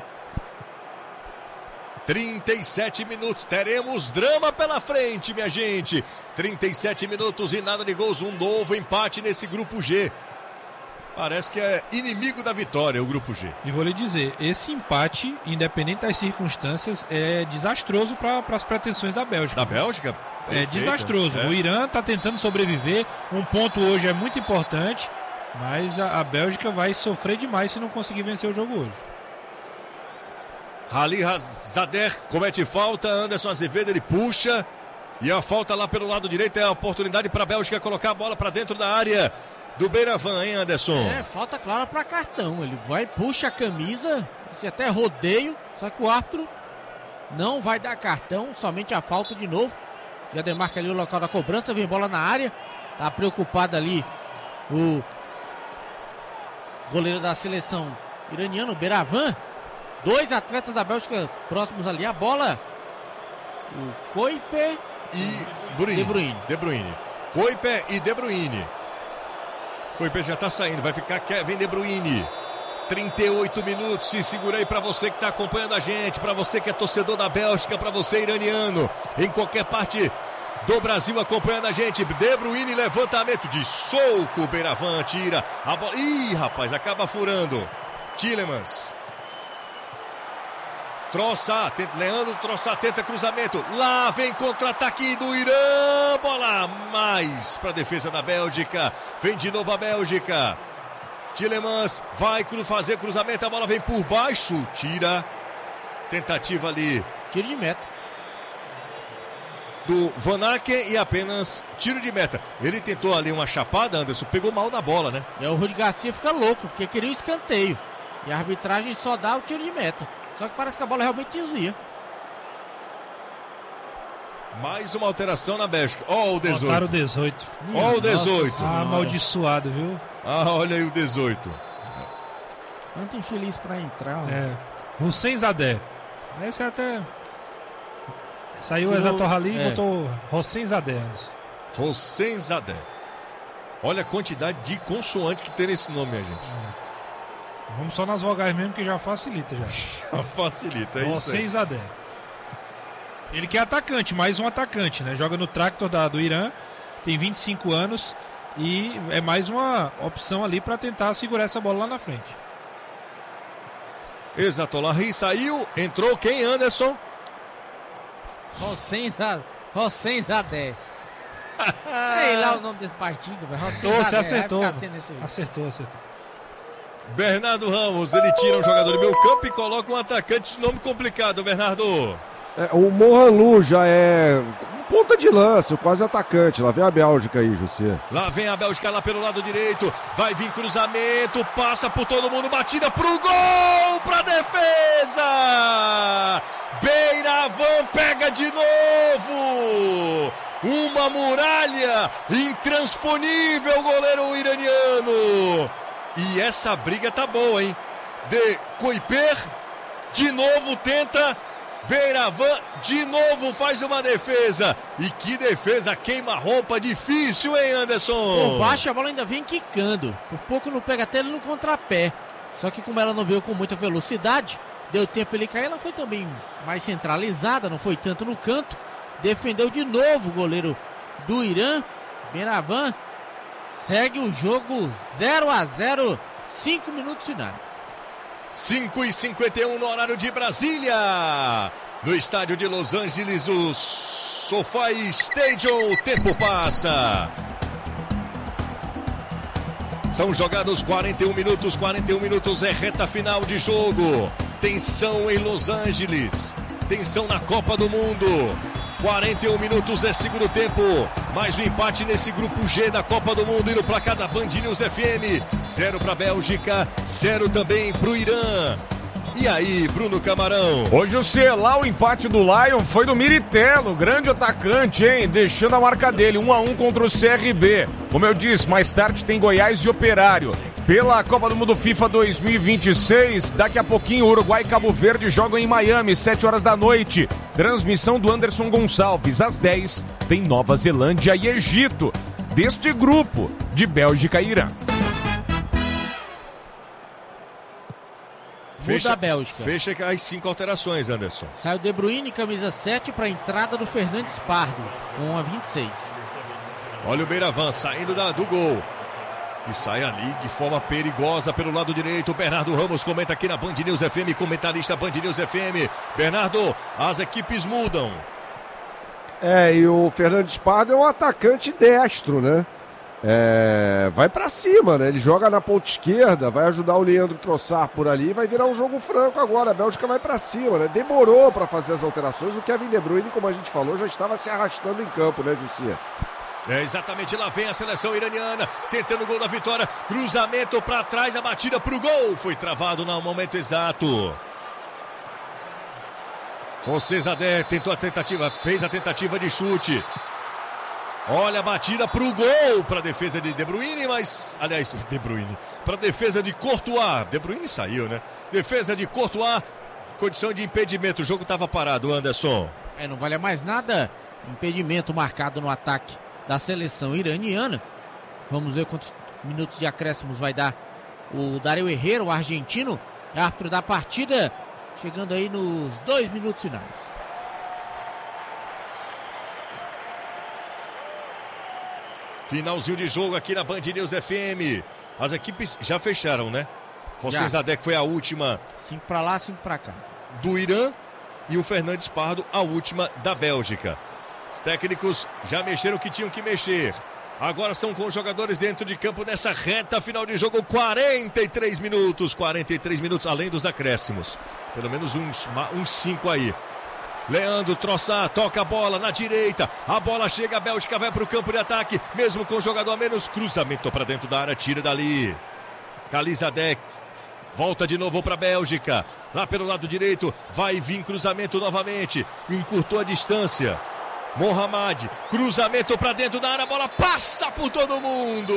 trinta e sete minutos, teremos drama pela frente, minha gente. trinta e sete minutos e nada de gols, um novo empate nesse grupo G. Parece que é inimigo da vitória o grupo G. E vou lhe dizer, esse empate, independente das circunstâncias, é desastroso para as pretensões da Bélgica. Da Bélgica? É Perfeito. desastroso. É. O Irã está tentando sobreviver, um ponto hoje é muito importante, mas a, a Bélgica vai sofrer demais se não conseguir vencer o jogo hoje. Rali Zader comete falta, Anderson Azevedo, ele puxa, e a falta lá pelo lado direito é a oportunidade para a Bélgica colocar a bola para dentro da área do Beiravan, hein, Anderson? É, falta clara para cartão, ele vai, puxa a camisa, esse até rodeio, só que o árbitro não vai dar cartão, somente a falta de novo. Já demarca ali o local da cobrança, vem bola na área, tá preocupado ali o goleiro da seleção iraniana, o Beiravan. Dois atletas da Bélgica próximos ali, a bola, o Kuiper e Bruyne. De Bruyne. De Bruyne. Kuiper e De Bruyne. Kuiper já tá saindo, vai ficar Kevin De Bruyne. trinta e oito minutos, se segura aí para você que tá acompanhando a gente, para você que é torcedor da Bélgica, para você iraniano, em qualquer parte do Brasil acompanhando a gente. De Bruyne, levantamento de soco, Beiravan tira a bola. Ih, rapaz, acaba furando. Tielemans. Troçar, tenta, Leandro Troçar tenta cruzamento, lá vem contra-ataque do Irã, bola mais para a defesa da Bélgica, vem de novo a Bélgica, Tielemans vai fazer cruzamento, a bola vem por baixo, tira, tentativa ali, tiro de meta do Van Aken e apenas tiro de meta. Ele tentou ali uma chapada, Anderson, pegou mal na bola, né? E o Rudi Garcia fica louco, porque queria o escanteio, e a arbitragem só dá o tiro de meta. Só que parece que a bola realmente desvia. Mais uma alteração na Bélgica. Ó, oh, o dezoito. Botaram o dezoito. Ó, oh, o dezoito. Ah, amaldiçoado, viu? Ah, olha aí o dezoito. Tanto infeliz pra entrar. É. Hussein Zadeh. Esse é até. Saiu o Ezator Rali e é. botou Hussein Zadeh. Hussein Zadeh. Olha a quantidade de consoante que tem nesse nome, minha gente. É. Vamos só nas vogais mesmo, que já facilita já. Já facilita, é isso aí. Hussein Zadeh. Ele que é atacante, mais um atacante, né? Joga no Tractor da, do Irã, tem vinte e cinco anos, E é mais uma opção ali para tentar segurar essa bola lá na frente. Exato, Larry saiu, entrou quem, Anderson? Rossem Zadé. Sei lá o nome desse partido, Rossem Zadé. Acertou, acertou, acertou. Bernardo Ramos, ele tira um jogador do meio campo e coloca um atacante de nome complicado, Bernardo. É, o Mohalu já é ponta de lança, quase atacante. Lá vem a Bélgica aí, José. Lá vem a Bélgica lá pelo lado direito. Vai vir cruzamento, passa por todo mundo, batida pro gol, pra defesa. Beiravan pega de novo. Uma muralha intransponível, goleiro iraniano. E essa briga tá boa, hein? De Kuiper, de novo tenta. Beiravan de novo faz uma defesa. E que defesa, queima-roupa difícil, hein, Anderson? Por baixo a bola ainda vem quicando. Por pouco não pega até ele no contrapé. Só que como ela não veio com muita velocidade, deu tempo ele cair. Ela foi também mais centralizada, não foi tanto no canto. Defendeu de novo o goleiro do Irã. Beiravan segue o jogo zero a zero, cinco minutos finais. cinco e cinquenta e um no horário de Brasília. No estádio de Los Angeles, o SoFi Stadium, o tempo passa. São jogados quarenta e um minutos, quarenta e um minutos é reta final de jogo. Tensão em Los Angeles, tensão na Copa do Mundo. quarenta e um minutos é segundo tempo. Mais um empate nesse grupo G da Copa do Mundo. E no placar da Band News F M. Zero para a Bélgica, zero também para o Irã. E aí, Bruno Camarão? Hoje o C, lá o empate do Lion foi do Miritello, grande atacante, hein? Deixando a marca dele, um a um contra o C R B. Como eu disse, mais tarde tem Goiás e Operário. Pela Copa do Mundo FIFA dois mil e vinte e seis, daqui a pouquinho Uruguai e Cabo Verde jogam em Miami, sete horas da noite. Transmissão do Anderson Gonçalves, às dez, tem Nova Zelândia e Egito, deste grupo de Bélgica e Irã. Fecha a Bélgica. Fecha as cinco alterações, Anderson. Sai o De Bruyne, camisa sete, para a entrada do Fernandes Pardo, com a vinte e seis. Olha o Beiravan saindo da, do gol. E sai ali de forma perigosa pelo lado direito. Bernardo Ramos comenta aqui na Band News F M, comentarista Band News F M. Bernardo, as equipes mudam. É, e o Fernandes Pardo é um atacante destro, né? É, vai pra cima, né? Ele joga na ponta esquerda, vai ajudar o Leandro Trossard por ali, vai virar um jogo franco agora. A Bélgica vai pra cima, né? Demorou pra fazer as alterações. O Kevin De Bruyne, como a gente falou, já estava se arrastando em campo, né, Jussi? É, exatamente, lá vem a seleção iraniana, tentando o gol da vitória, cruzamento para trás, a batida pro gol, foi travado no momento exato. Rossem Zadé tentou a tentativa, fez a tentativa de chute. Olha a batida pro gol, para defesa de De Bruyne, mas, aliás, De Bruyne, para defesa de Courtois, De Bruyne saiu, né? Defesa de Courtois, condição de impedimento, o jogo estava parado, Anderson. É, não vale mais nada, impedimento marcado no ataque da seleção iraniana. Vamos ver quantos minutos de acréscimos vai dar o Dario Herrera, o argentino, árbitro da partida, chegando aí nos dois minutos finais. Finalzinho de jogo aqui na Band News F M. As equipes já fecharam, né? Rossem Zadé foi a última. Cinco pra lá, cinco pra cá. Do Irã e o Fernandes Pardo a última da Bélgica. Os técnicos já mexeram o que tinham que mexer. Agora são com os jogadores dentro de campo nessa reta final de jogo. quarenta e três minutos. quarenta e três minutos, além dos acréscimos. Pelo menos uns, uns cinco aí. Leandro Trossard toca a bola na direita. A bola chega, a Bélgica vai para o campo de ataque. Mesmo com o jogador a menos. Cruzamento para dentro da área, tira dali. Khalid Zadé volta de novo para a Bélgica. Lá pelo lado direito. Vai vir cruzamento novamente. Encurtou a distância. Mohamed, cruzamento para dentro da área, a bola passa por todo mundo.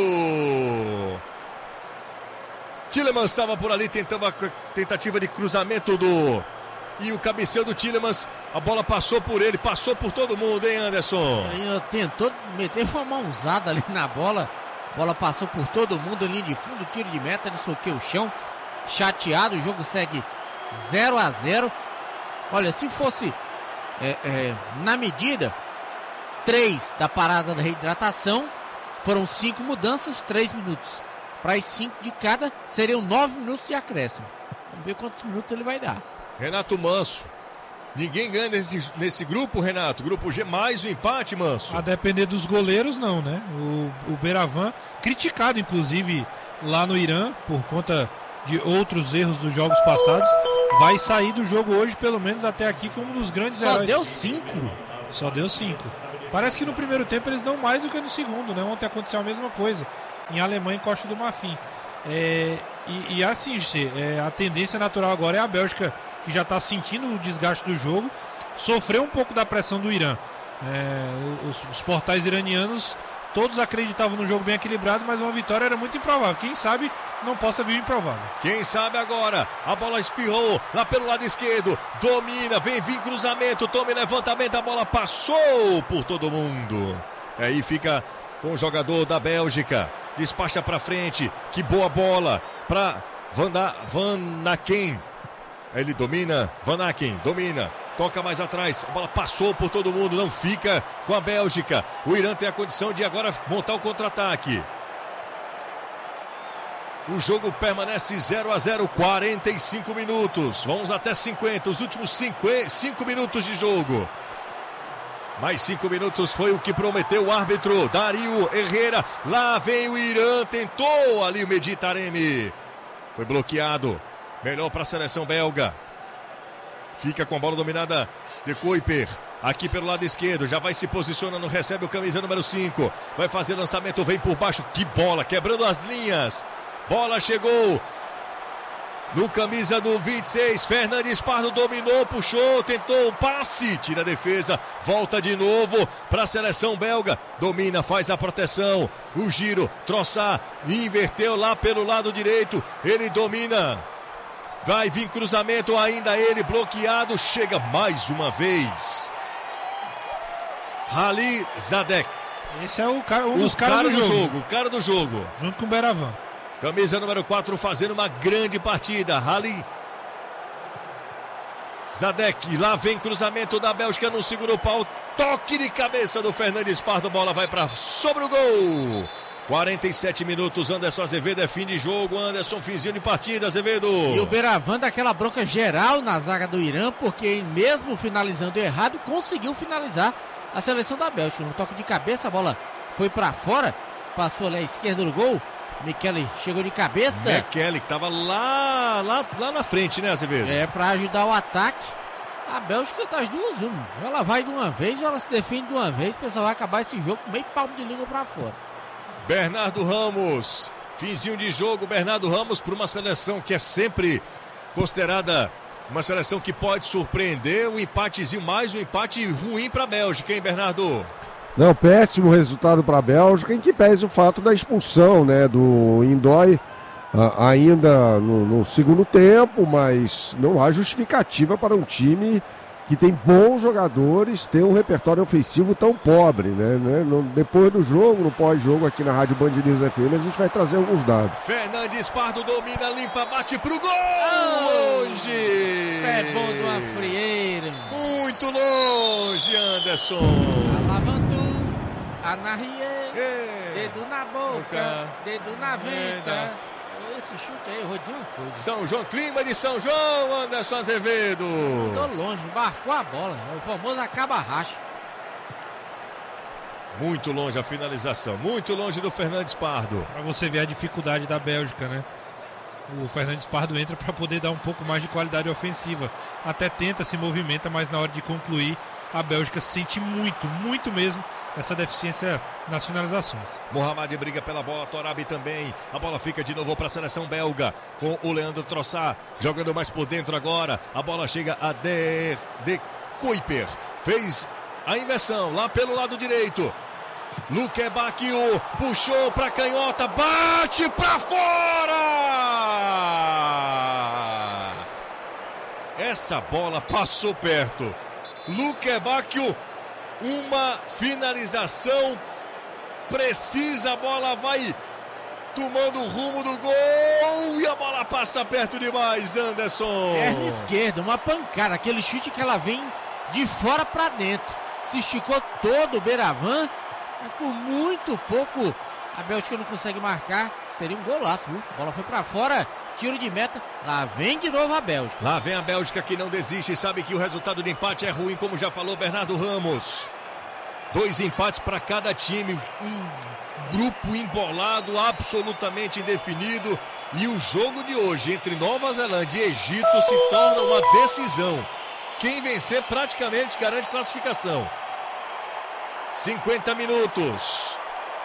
Tielemans estava por ali tentando a tentativa de cruzamento do... E o cabeceio do Tielemans, a bola passou por ele, passou por todo mundo, hein, Anderson? Ele tentou meter uma mãozada ali na bola, a bola passou por todo mundo, em linha de fundo, tiro de meta, ele soqueou o chão, chateado, o jogo segue zero a zero. Olha, se fosse é, é, na medida... três da parada da reidratação Foram cinco mudanças, três minutos. Para as cinco de cada, seriam nove minutos de acréscimo. Vamos ver quantos minutos ele vai dar. Renato Manso. Ninguém ganha nesse, nesse grupo, Renato. Grupo G, mais o empate, Manso. A depender dos goleiros, não, né? O, o Beravan, criticado, inclusive, lá no Irã, por conta de outros erros dos jogos passados, vai sair do jogo hoje, pelo menos até aqui, como um dos grandes Só heróis. deu cinco. Só deu cinco. Parece que no primeiro tempo eles dão mais do que no segundo, né? Ontem aconteceu a mesma coisa. Em Alemanha e Costa do Marfim. É, e, e assim, é, a tendência natural agora é a Bélgica, que já está sentindo o desgaste do jogo, sofreu um pouco da pressão do Irã. É, os, os portais iranianos todos acreditavam num jogo bem equilibrado, mas uma vitória era muito improvável. Quem sabe não possa vir improvável. Quem sabe agora, a bola espirrou lá pelo lado esquerdo, domina, vem vir cruzamento, tome levantamento, a bola passou por todo mundo. Aí fica com o jogador da Bélgica, despacha para frente, que boa bola para Van Aken. Ele domina, Van Aken domina, toca mais atrás, a bola passou por todo mundo, não fica com a Bélgica. O Irã tem a condição de agora montar o contra-ataque. O jogo permanece zero a zero, quarenta e cinco minutos. Vamos até cinquenta, os últimos cinco minutos de jogo. Mais cinco minutos foi o que prometeu o árbitro Dario Herrera. Lá vem o Irã, tentou ali o Mehdi Taremi. Foi bloqueado. Melhor para a seleção belga. Fica com a bola dominada de Kuiper. Aqui pelo lado esquerdo, já vai se posicionando, recebe o camisa número cinco. Vai fazer lançamento, vem por baixo. Que bola, quebrando as linhas. Bola chegou no camisa do vinte e seis, Fernandes Pardo dominou, puxou, tentou o passe, tira a defesa, volta de novo para a seleção belga, domina, faz a proteção, o giro, Troçar, inverteu lá pelo lado direito, ele domina, vai vir cruzamento ainda, ele bloqueado, chega mais uma vez, Halil Zadek. Esse é o cara, um dos o caras cara do, do jogo. jogo, o cara do jogo. Junto com o Beravan. Camisa número quatro fazendo uma grande partida. Halil Zadek. Lá vem cruzamento da Bélgica no segundo pau. Toque de cabeça do Fernandes Pardo. Bola vai para sobre o gol. quarenta e sete minutos. Anderson Azevedo, é fim de jogo. Anderson, finzinho de partida, Azevedo. E o Beravan dá aquela bronca geral na zaga do Irã, porque mesmo finalizando errado, conseguiu finalizar a seleção da Bélgica. No toque de cabeça, a bola foi para fora. Passou ali à esquerda do gol. Michele chegou de cabeça. Michele que estava lá, lá, lá na frente, né, Azevedo? É, para ajudar o ataque. A Bélgica tá as duas, uma. Ela vai de uma vez ou ela se defende de uma vez. O pessoal vai acabar esse jogo com meio palmo de língua para fora. Bernardo Ramos. Finzinho de jogo, Bernardo Ramos, para uma seleção que é sempre considerada uma seleção que pode surpreender. Um empatezinho, mais um empate ruim para a Bélgica, hein, Bernardo? Não, péssimo resultado para a Bélgica, em que pese o fato da expulsão, né, do Indói uh, ainda no, no segundo tempo, mas não há justificativa para um time que tem bons jogadores ter um repertório ofensivo tão pobre, né? né? No, depois do jogo, no pós-jogo aqui na Rádio Band News F M, a gente vai trazer alguns dados. Fernandes Pardo domina, limpa, bate pro gol! Oh, longe! Pé bom de uma frieira. Muito longe, Anderson. Alavantu, Anarrie, dedo na boca, dedo na venta. Esse chute aí, eu vou dizer uma coisa. São João, clima de São João, Anderson Azevedo. Tô longe, embarcou a bola. É o famoso acaba-racha. Muito longe a finalização, muito longe do Fernandes Pardo. Para você ver a dificuldade da Bélgica, né? O Fernandes Pardo entra para poder dar um pouco mais de qualidade ofensiva. Até tenta, se movimenta, mas na hora de concluir, a Bélgica sente muito, muito mesmo essa deficiência nas finalizações. Mohamed briga pela bola, Torabi também. A bola fica de novo para a seleção belga, com o Leandro Troçar jogando mais por dentro agora. A bola chega a De, de Kuiper. Fez a inversão lá pelo lado direito. Luque Bacchio puxou para canhota, bate para fora! Essa bola passou perto. Luque Bacchio, uma finalização precisa, a bola vai tomando o rumo do gol e a bola passa perto demais, Anderson. Perna esquerda, uma pancada, aquele chute que ela vem de fora para dentro. Se esticou todo o Beravan, mas por muito pouco A Bélgica não consegue marcar, seria um golaço, viu? A bola foi pra fora, tiro de meta, lá vem de novo a Bélgica. Lá vem a Bélgica que não desiste e sabe que o resultado de empate é ruim, como já falou Bernardo Ramos. Dois empates para cada time, um grupo embolado, absolutamente indefinido. E o jogo de hoje entre Nova Zelândia e Egito se torna uma decisão. Quem vencer praticamente garante classificação. cinquenta minutos.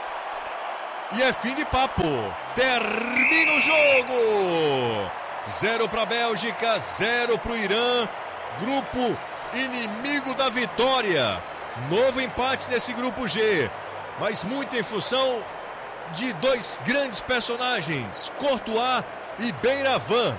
E é fim de papo. Termina o jogo. Zero para a Bélgica, zero para o Irã. Grupo inimigo da vitória. Novo empate nesse grupo G. Mas muito em função de dois grandes personagens, Courtois e Beiravan.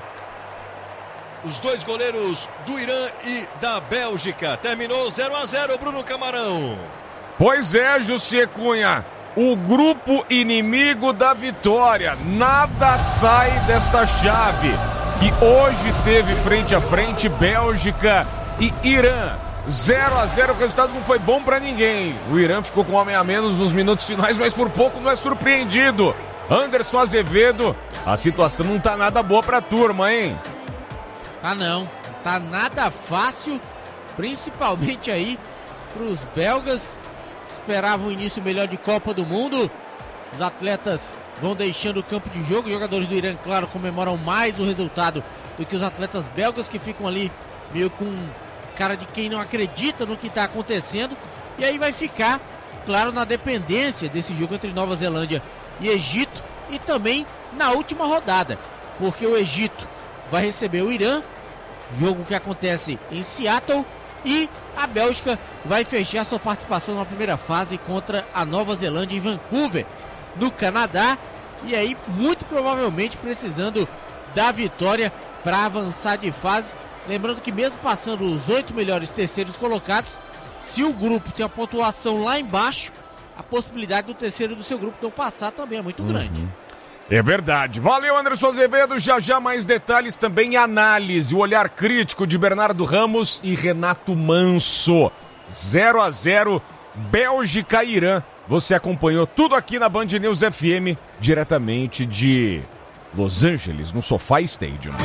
Os dois goleiros do Irã e da Bélgica. Terminou zero a zero, Bruno Camarão. Pois é, José Cunha. O grupo inimigo da vitória. Nada sai desta chave que hoje teve frente a frente Bélgica e Irã. zero a zero, o resultado não foi bom pra ninguém. O Irã ficou com um homem a menos nos minutos finais, mas por pouco não é surpreendido. Anderson Azevedo, a situação não tá nada boa pra turma, hein? Ah não, tá nada fácil, principalmente aí pros belgas. Esperavam um início melhor de Copa do Mundo. Os atletas vão deixando o campo de jogo. Os jogadores do Irã, claro, comemoram mais o resultado do que os atletas belgas, que ficam ali meio com cara de quem não acredita no que está acontecendo. E aí vai ficar, claro, na dependência desse jogo entre Nova Zelândia e Egito, e também na última rodada, porque o Egito vai receber o Irã, jogo que acontece em Seattle, e a Bélgica vai fechar sua participação na primeira fase contra a Nova Zelândia em Vancouver, no Canadá, e aí muito provavelmente precisando da vitória para avançar de fase. Lembrando que mesmo passando os oito melhores terceiros colocados, se o grupo tem a pontuação lá embaixo, a possibilidade do terceiro do seu grupo não passar também é muito uhum. grande. É verdade. Valeu, Anderson Azevedo. Já já mais detalhes também, análise, o olhar crítico de Bernardo Ramos e Renato Manso. zero a zero, Bélgica e Irã. Você acompanhou tudo aqui na Band News F M, diretamente de Los Angeles, no SoFi Stadium.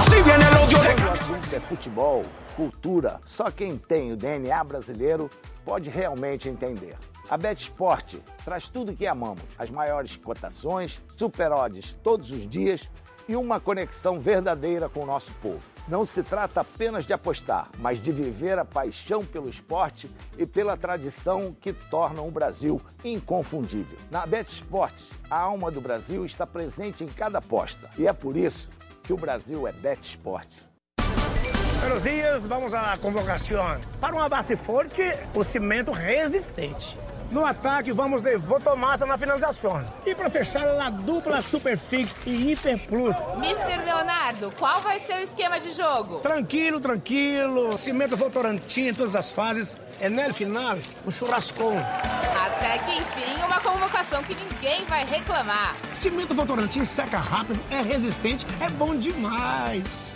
É futebol, cultura, só quem tem o D N A brasileiro pode realmente entender. A BetSport traz tudo o que amamos, as maiores cotações, super odds todos os dias e uma conexão verdadeira com o nosso povo. Não se trata apenas de apostar, mas de viver a paixão pelo esporte e pela tradição que tornam o Brasil inconfundível. Na BetSport, a alma do Brasil está presente em cada aposta e é por isso que o Brasil é BetSport. Buenos dias, vamos à convocação. Para uma base forte, o cimento resistente. No ataque, vamos de Votomassa na finalização. E para fechar, a dupla Superfix e Hiper Plus. mister Leonardo, qual vai ser o esquema de jogo? Tranquilo, tranquilo. Cimento Votorantim em todas as fases. É no final, um churrascão. Até que enfim, uma convocação que ninguém vai reclamar. Cimento Votorantim seca rápido, é resistente, é bom demais.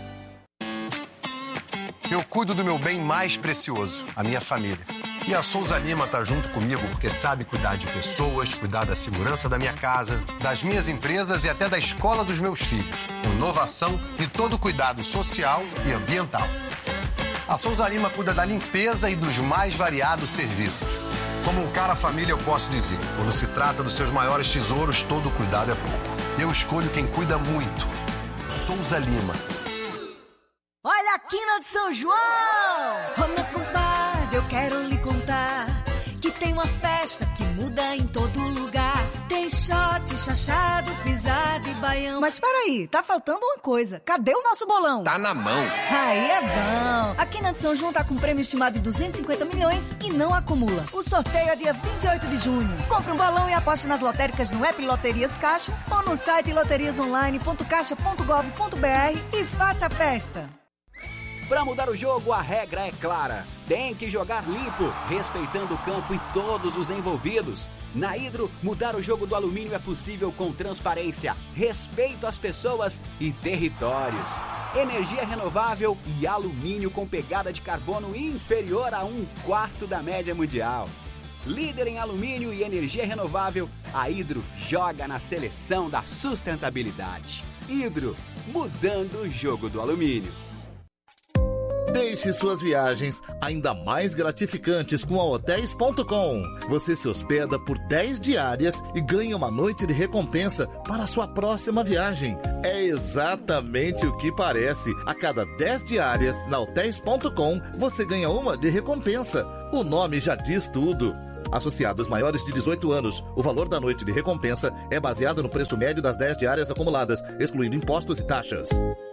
Eu cuido do meu bem mais precioso, a minha família. E a Souza Lima tá junto comigo porque sabe cuidar de pessoas, cuidar da segurança da minha casa, das minhas empresas e até da escola dos meus filhos. Inovação e todo cuidado social e ambiental. A Souza Lima cuida da limpeza e dos mais variados serviços. Como um cara família, eu posso dizer, quando se trata dos seus maiores tesouros, todo cuidado é pouco. Eu escolho quem cuida muito. Souza Lima. Olha a quina de São João! Ô meu compadre, eu quero lhe contar que tem uma festa que muda em todo lugar. Tem shot, chachado, pisada e baião. Mas peraí, tá faltando uma coisa. Cadê o nosso bolão? Tá na mão. Aí é bom. A Quina de São João tá com prêmio estimado de duzentos e cinquenta milhões e não acumula. O sorteio é dia vinte e oito de junho. Compre um bolão e aposte nas lotéricas no app Loterias Caixa ou no site loterias online ponto caixa ponto gov ponto br e faça a festa. Para mudar o jogo, a regra é clara. Tem que jogar limpo, respeitando o campo e todos os envolvidos. Na Hidro, mudar o jogo do alumínio é possível com transparência, respeito às pessoas e territórios. Energia renovável e alumínio com pegada de carbono inferior a um quarto da média mundial. líder em alumínio e energia renovável, a Hidro joga na seleção da sustentabilidade. Hidro, mudando o jogo do alumínio. Deixe suas viagens ainda mais gratificantes com a Hotéis ponto com. Você se hospeda por dez diárias e ganha uma noite de recompensa para a sua próxima viagem. É exatamente o que parece. A cada dez diárias na Hotéis ponto com, você ganha uma de recompensa. O nome já diz tudo. Associados maiores de dezoito anos, o valor da noite de recompensa é baseado no preço médio das dez diárias acumuladas, excluindo impostos e taxas.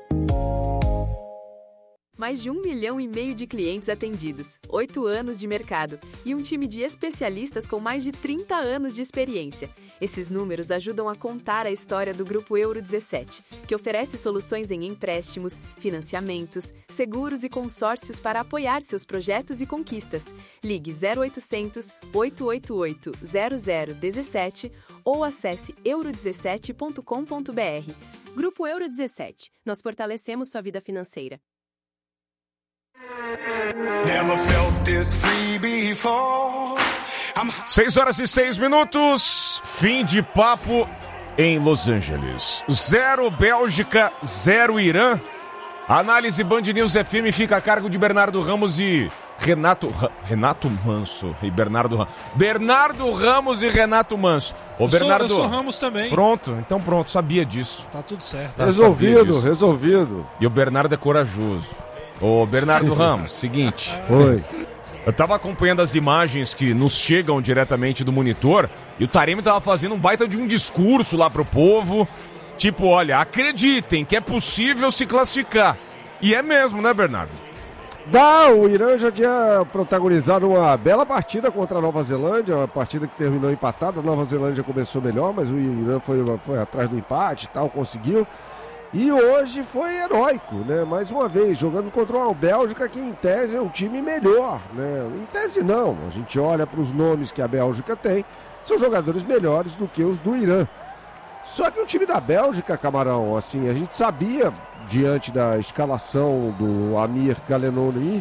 Mais de um milhão e meio de clientes atendidos, oito anos de mercado e um time de especialistas com mais de trinta anos de experiência. Esses números ajudam a contar a história do Grupo Euro dezessete, que oferece soluções em empréstimos, financiamentos, seguros e consórcios para apoiar seus projetos e conquistas. Ligue zero oitocentos, oito oito oito, zero zero um sete ou acesse euro dezessete ponto com ponto br. Grupo Euro dezessete. Nós fortalecemos sua vida financeira. Seis horas e seis minutos, fim de papo em Los Angeles. Zero Bélgica, zero Irã. A análise Band News F M fica a cargo de Bernardo Ramos e Renato... Renato Manso e Bernardo Ramos. Bernardo Ramos e Renato Manso. Ô, eu Bernardo... Sou, eu sou Ramos também. Pronto, então pronto, sabia disso. Tá tudo certo. Tá, resolvido, resolvido. E o Bernardo é corajoso. Ô, Bernardo Ramos, seguinte. Oi. Eu tava acompanhando as imagens que nos chegam diretamente do monitor e o Taremi tava fazendo um baita de um discurso lá pro povo. Tipo, olha, acreditem que é possível se classificar. E é mesmo, né, Bernardo? Dá, o Irã já tinha protagonizado uma bela partida contra a Nova Zelândia, uma partida que terminou empatada. A Nova Zelândia começou melhor, mas o Irã foi, foi atrás do empate e tal, conseguiu. E hoje foi heróico, né? Mais uma vez, jogando contra uma Bélgica que em tese é um time melhor, né? Em tese não, a gente olha para os nomes que a Bélgica tem, são jogadores melhores do que os do Irã. Só que o time da Bélgica, Camarão, assim, a gente sabia, diante da escalação do Amir Galenouni,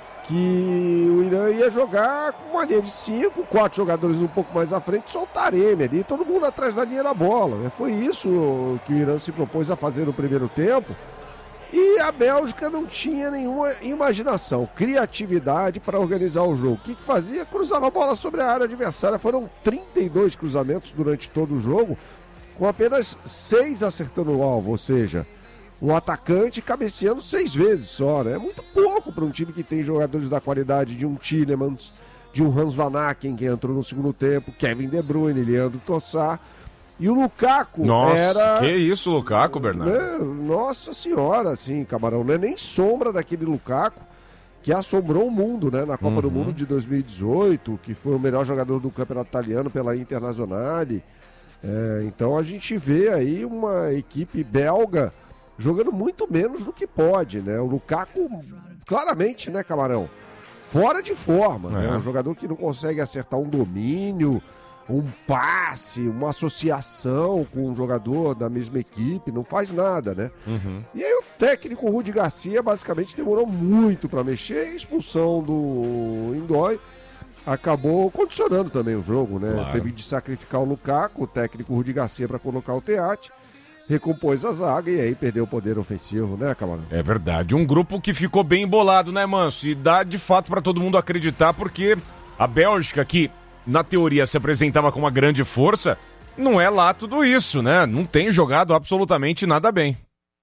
que o Irã ia jogar com uma linha de cinco, quatro jogadores um pouco mais à frente, só o Taremi ali, todo mundo atrás da linha da bola, né? Foi isso que o Irã se propôs a fazer no primeiro tempo. E a Bélgica não tinha nenhuma imaginação, criatividade para organizar o jogo. O que, que fazia? Cruzava a bola sobre a área adversária. Foram trinta e dois cruzamentos durante todo o jogo, com apenas seis acertando o alvo, ou seja, um atacante cabeceando seis vezes só, né? É muito pouco para um time que tem jogadores da qualidade de um Tielemans, de um Hans Van Aken, que entrou no segundo tempo, Kevin De Bruyne, Leandro Trossard. E o Lukaku Nossa, era... que isso, Lukaku, Bernardo? Né? Nossa senhora, assim, Camarão, não é nem sombra daquele Lukaku que assombrou o mundo, né? Na Copa uhum. do Mundo de dois mil e dezoito, que foi o melhor jogador do campeonato italiano pela Internazionale. É, então a gente vê aí uma equipe belga jogando muito menos do que pode, né? O Lukaku, claramente, né, Camarão? Fora de forma, é. né? Um jogador que não consegue acertar um domínio, um passe, uma associação com um jogador da mesma equipe, não faz nada, né? Uhum. E aí o técnico Rudi Garcia basicamente demorou muito para mexer, a expulsão do Indói acabou condicionando também o jogo, né? Claro. Teve de sacrificar o Lukaku, o técnico Rudi Garcia, para colocar o Teati, recompôs a zaga e aí perdeu o poder ofensivo, né, Camarão? É verdade, um grupo que ficou bem embolado, né, Manso? E dá de fato para todo mundo acreditar, porque a Bélgica, que na teoria se apresentava com uma grande força, não é lá tudo isso, né? Não tem jogado absolutamente nada bem.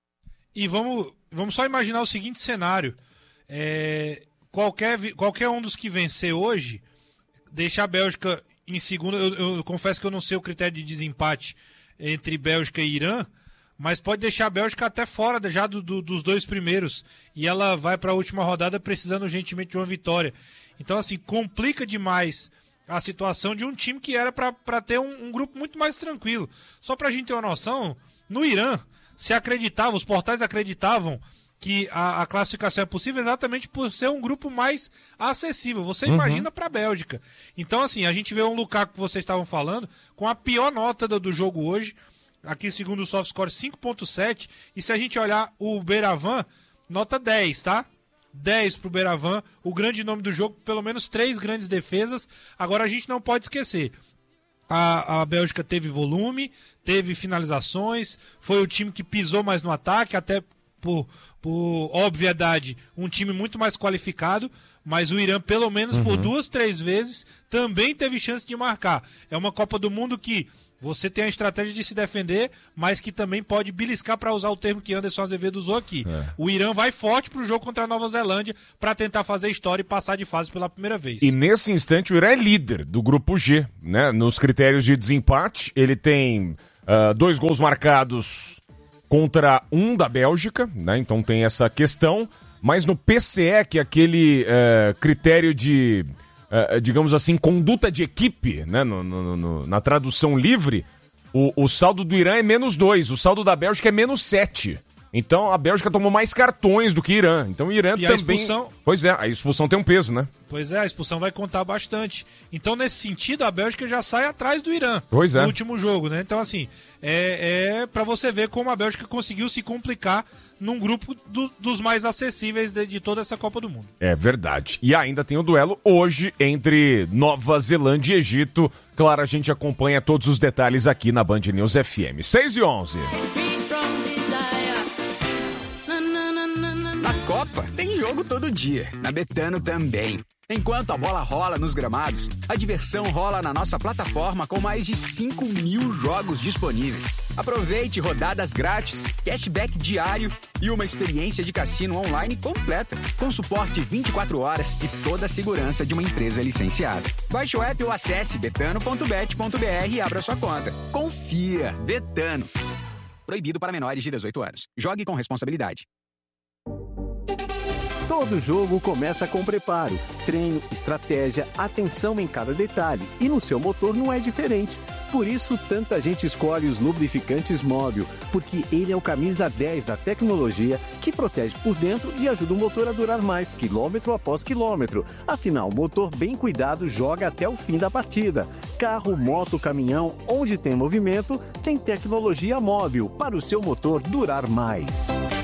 E vamos, vamos só imaginar o seguinte cenário. É, qualquer, qualquer um dos que vencer hoje, deixar a Bélgica em segundo. Eu, eu confesso que eu não sei o critério de desempate entre Bélgica e Irã, mas pode deixar a Bélgica até fora já do, do, dos dois primeiros. E ela vai para a última rodada precisando urgentemente de uma vitória. Então, assim, complica demais a situação de um time que era para ter um, um grupo muito mais tranquilo. Só para a gente ter uma noção, no Irã se acreditava, os portais acreditavam que a, a classificação é possível exatamente por ser um grupo mais acessível. Você Uhum. imagina para a Bélgica. Então, assim, a gente vê um Lukaku que vocês estavam falando, com a pior nota do, do jogo hoje, aqui segundo o SoftScore cinco ponto sete, e se a gente olhar o Beiraván, nota dez, tá? dez para o Beravan, o grande nome do jogo, pelo menos três grandes defesas. Agora a gente não pode esquecer, a, a Bélgica teve volume, teve finalizações, foi o time que pisou mais no ataque, até por, por obviedade, um time muito mais qualificado, mas o Irã, pelo menos uhum. por duas, três vezes, também teve chance de marcar. É uma Copa do Mundo que você tem a estratégia de se defender, mas que também pode beliscar, para usar o termo que Anderson Azevedo usou aqui. É. O Irã vai forte pro jogo contra a Nova Zelândia para tentar fazer história e passar de fase pela primeira vez. E nesse instante o Irã é líder do grupo G, né? Nos critérios de desempate, ele tem uh, dois gols marcados contra um da Bélgica, né? Então tem essa questão, mas no P C E, que é aquele uh, critério de... Uh, digamos assim, conduta de equipe, né? no, no, no, na tradução livre, o, o saldo do Irã é menos dois, o saldo da Bélgica é menos sete. Então a Bélgica tomou mais cartões do que o Irã. Então o Irã e também... A expulsão... Pois é, a expulsão tem um peso, né? Pois é, a expulsão vai contar bastante. Então, nesse sentido, a Bélgica já sai atrás do Irã pois é. no último jogo, né? Então, assim, é, é para você ver como a Bélgica conseguiu se complicar num grupo do, dos mais acessíveis de, de toda essa Copa do Mundo. É verdade. E ainda tem o duelo hoje entre Nova Zelândia e Egito. Claro, a gente acompanha todos os detalhes aqui na Band News F M. seis e onze. Na Copa tem jogo todo dia, na Betano também. Enquanto a bola rola nos gramados, a diversão rola na nossa plataforma com mais de cinco mil jogos disponíveis. Aproveite rodadas grátis, cashback diário e uma experiência de cassino online completa, com suporte vinte e quatro horas e toda a segurança de uma empresa licenciada. Baixe o app ou acesse betano ponto bet ponto b r e abra sua conta. Confia, Betano. Proibido para menores de dezoito anos. Jogue com responsabilidade. Todo jogo começa com preparo, treino, estratégia, atenção em cada detalhe. E no seu motor não é diferente. Por isso, tanta gente escolhe os lubrificantes Móbil, porque ele é o camisa dez da tecnologia que protege por dentro e ajuda o motor a durar mais, quilômetro após quilômetro. Afinal, o motor bem cuidado joga até o fim da partida. Carro, moto, caminhão, onde tem movimento, tem tecnologia Móbil para o seu motor durar mais.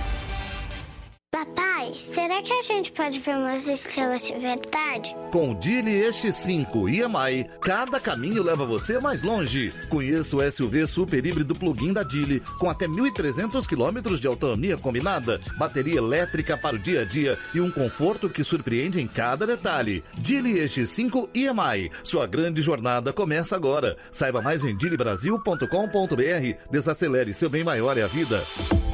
Papai, será que a gente pode ver umas estrelas de verdade? Com o Geely E X cinco I M I, cada caminho leva você mais longe. Conheça o S U V super híbrido plug-in da Geely, com até mil e trezentos quilômetros de autonomia combinada, bateria elétrica para o dia a dia e um conforto que surpreende em cada detalhe. Geely E X cinco I M I, sua grande jornada começa agora. Saiba mais em geely brasil ponto com ponto b r. Desacelere, seu bem maior é a vida.